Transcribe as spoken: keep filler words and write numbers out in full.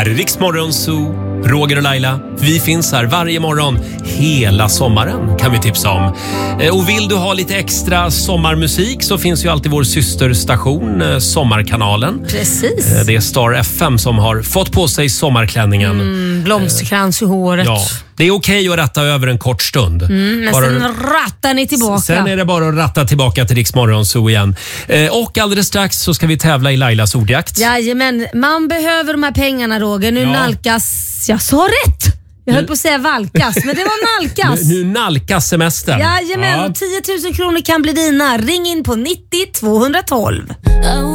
här är Rix Morgon Zoo. Roger och Laila, vi finns här varje morgon hela sommaren, kan vi tipsa om. Och vill du ha lite extra sommarmusik så finns ju alltid vår systerstation Sommarkanalen. Precis. Det är Star F M som har fått på sig sommarklänningen. Mm, blomsterkrans i håret. Ja, det är okej att ratta över en kort stund. Mm, men bara, sen rattar ni tillbaka. Sen är det bara att ratta tillbaka till Rix Morgon Zoo igen. Och alldeles strax så ska vi tävla i Lailas ordjakt. Jajamän, man behöver de här pengarna, Roger. Nu ja. nalkas... Jag sa rätt! Jag höll på att säga valkas, men det var nalkas. Nu, nu nalkas semestern. Jajamän, ja. Och tio tusen kronor kan bli dina. Ring in på nittio tvåhundratolv.